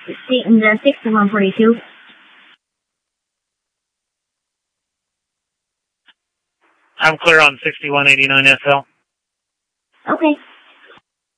The 6142. I'm clear on 6189 SL. Okay.